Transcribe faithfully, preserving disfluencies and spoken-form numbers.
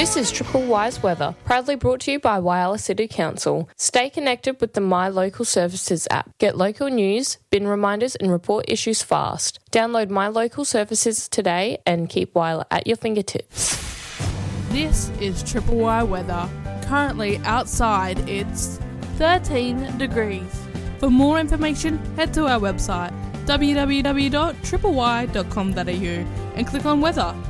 This is Triple Y's weather, proudly brought to you by Whyalla City Council. Stay connected with the My Local Services app. Get local news, bin reminders and report issues fast. Download My Local Services today and keep Whyalla at your fingertips. This is Triple Y weather. Currently outside it's thirteen degrees. For more information, head to our website w w w dot triple y dot com dot a u and click on weather.